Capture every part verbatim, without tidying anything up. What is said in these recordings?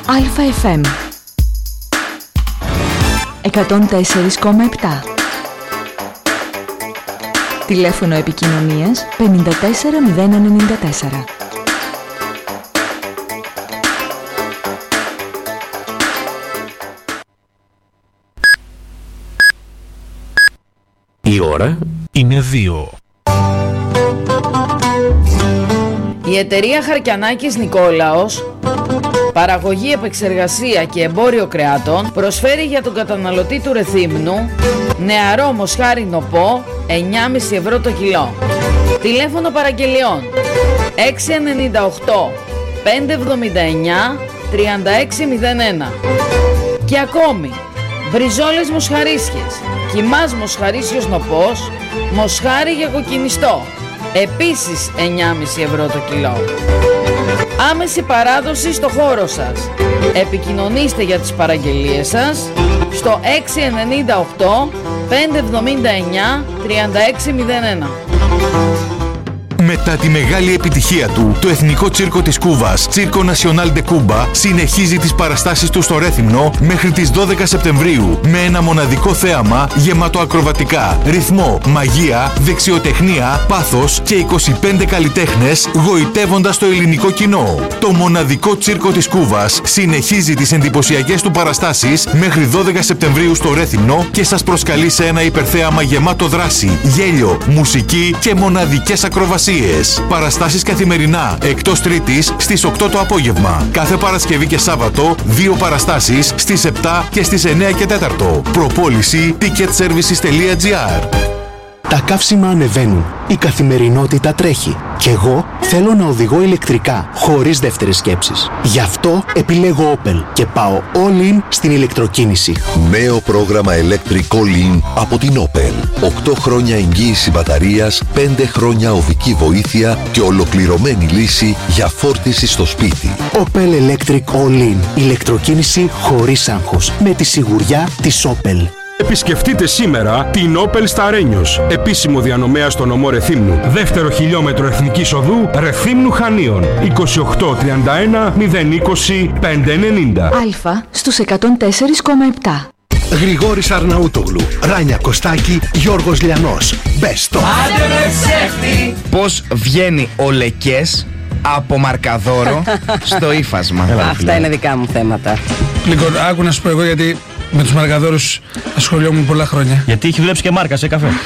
Αλφα εφ εμ εκατόν τέσσερα κόμμα επτά. Τηλέφωνο επικοινωνίας πενήντα τέσσερα μηδέν ενενήντα τέσσερα. Η ώρα είναι δύο. Η εταιρεία Χαρκιανάκης Νικόλαος, παραγωγή, επεξεργασία και εμπόριο κρεάτων, προσφέρει για τον καταναλωτή του Ρεθύμνου νεαρό μοσχάρι νοπό εννιά κόμμα πέντε ευρώ το κιλό. Τηλέφωνο παραγγελιών έξι εννιά οκτώ πέντε εβδομήντα εννιά τριάντα έξι μηδέν ένα. Και ακόμη μπριζόλες μοσχαρίσιες, κιμάς μοσχαρίσιος νοπός, μοσχάρι για κοκκινιστό, επίσης εννιά κόμμα πέντε ευρώ το κιλό. Άμεση παράδοση στο χώρο σας. Επικοινωνήστε για τις παραγγελίες σας στο έξι εννιά οκτώ πέντε εβδομήντα εννιά τριάντα έξι μηδέν ένα. Μετά τη μεγάλη επιτυχία του, το Εθνικό Τσίρκο της Κούβας, Circo Nacional de Cuba, συνεχίζει τις παραστάσεις του στο Ρέθυμνο μέχρι τις δώδεκα Σεπτεμβρίου με ένα μοναδικό θέαμα γεμάτο ακροβατικά, ρυθμό, μαγεία, δεξιοτεχνία, πάθος και είκοσι πέντε καλλιτέχνες γοητεύοντας το ελληνικό κοινό. Το μοναδικό Τσίρκο της Κούβας συνεχίζει τις εντυπωσιακές του παραστάσεις μέχρι δώδεκα Σεπτεμβρίου στο Ρέθυμνο και σας προσκαλεί σε ένα υπερθέαμα γεμάτο δράση, γέλιο, μουσική και μοναδικές ακροβασίες. Παραστάσεις καθημερινά, εκτός Τρίτης στις οκτώ το απόγευμα. Κάθε Παρασκευή και Σάββατο, δύο παραστάσεις στις επτά και στις εννιά και τέταρτο. Προπόληση ticket services τελεία τζι άρ. Τα καύσιμα ανεβαίνουν, η καθημερινότητα τρέχει και εγώ θέλω να οδηγώ ηλεκτρικά, χωρίς δεύτερες σκέψεις. Γι' αυτό επιλέγω Opel και πάω all in στην ηλεκτροκίνηση. Νέο πρόγραμμα Electric All In από την Opel. οκτώ χρόνια εγγύηση μπαταρίας, πέντε χρόνια οδική βοήθεια και ολοκληρωμένη λύση για φόρτιση στο σπίτι. Opel Electric All In. Ηλεκτροκίνηση χωρίς άγχος. Με τη σιγουριά της Opel. Επισκεφτείτε σήμερα την Opel στα Ρένιος, επίσημο διανομέα στο νομό Ρεθύμνου. Δεύτερο χιλιόμετρο Εθνικής Οδού Ρεθύμνου Χανίων. είκοσι οκτώ τριάντα ένα μηδέν είκοσι πέντε ενενήντα. Αλφα στους εκατόν τέσσερα κόμμα επτά. Γρηγόρης Αρναούτογλου, Ράνια Κωστάκη, Γιώργος Λιανός. Μπέστο. Πώς βγαίνει ο Λεκές από Μαρκαδόρο στο ύφασμα. Αυτά είναι δικά μου θέματα. Λοιπόν, άκου να σου πω εγώ, γιατί με τους Μαρκαδόρους ασχολιόμουν πολλά χρόνια. Γιατί έχει δουλέψει και μάρκα σε καφέ.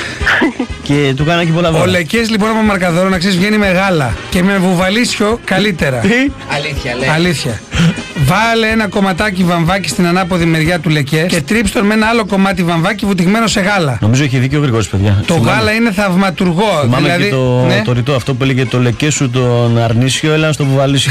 Και του κάνα και πολλά δώρα. Ο Λεκές λοιπόν από Μαρκαδόρο, να ξέρεις, βγαίνει μεγάλα. Και με βουβαλίσιο καλύτερα. Αλήθεια, λέει. Αλήθεια. Βάλε ένα κομματάκι βαμβάκι στην ανάποδη μεριά του Λεκές και τρίψτε τον με ένα άλλο κομμάτι βαμβάκι βουτυγμένο σε γάλα. Νομίζω έχει δίκιο ο Γρηγόρης, παιδιά. Το Θυμάμαι. γάλα είναι θαυματουργό. Θυμάμαι δηλαδή, και το, ναι. το ρητό αυτό που έλεγε το Λεκέ σου τον αρνίσιο, έλα στο βουβαλίσιο.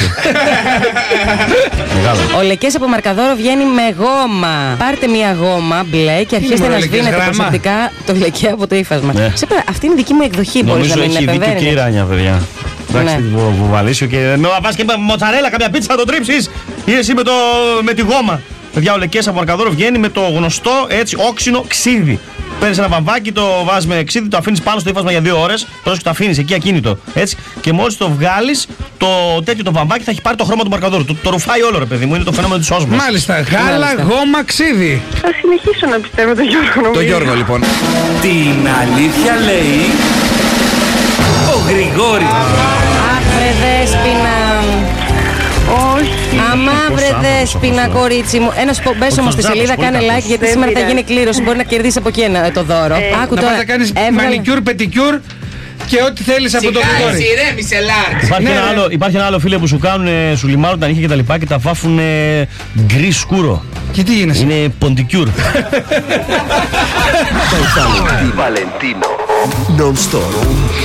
Ο Λεκές από Μαρκαδόρο βγαίνει με γόμα. Πάρτε μια γόμα μπλε και αρχίστε να σβήνετε προσεκτικά το Λεκέ από το ύφασμα. Ναι. Σε πέρα, αυτή είναι η δική μου εκδοχή. Μπορείς να μην επεμβαίνετε. Νομίζω έχει δίκιο και η Ράνια, παιδιά. Εντάξει, ναι. Βουβαλίσιο και να πας και μοτσαρέλα, κάποια πίτσα θα το τρίψεις ή εσύ με, το, με τη γόμα. Παιδιά, ο Λεκές από Μαρκαδόρο βγαίνει με το γνωστό έτσι όξινο ξύδι. Παίρνεις ένα βαμβάκι, το βάζεις με ξύδι, το αφήνεις πάνω στο ύφασμα για δύο ώρες. Πρόσεχε, το αφήνεις εκεί ακίνητο. Έτσι. Και μόλις το βγάλεις, το τέτοιο το βαμβάκι θα έχει πάρει το χρώμα του Μαρκαδόρου. Το, το ρουφάει όλο, ρε παιδί μου, είναι το φαινόμενο της όσμας. Μάλιστα, γάλα, Μάλιστα. γόμα, ξύδι. Θα συνεχίσω να πιστεύω τον Γιώργο, νομίζω. Το Γιώργο, λοιπόν. Την αλήθεια λέει ο Γρηγόρης. Αχ, Δέσποινα. Όχι. Αμά βρε Δέσποινα, κορίτσι μου. Ένα σου πω, μπες όμως στη σελίδα, κάνε like, γιατί σήμερα θα γίνει κλήρωση. Μπορεί να κερδίσει από εκεί ένα, το δώρο. Ε, Άκου να τώρα. Να κάνεις μανικιούρ, πετικιούρ και ό,τι θέλεις από το Γρηγόρη. Ηρέμησε, Λάρκ. Υπάρχει, ναι, ένα άλλο, υπάρχει ένα άλλο φίλε που σου κάνουν, σου λιμάρουν τα νύχια και τα λοιπά και τα βάφουν γκρι σκούρο. Και τι γίνεσαι? Είναι ποντικιούρ. Βαλεντίνο. Non-stop.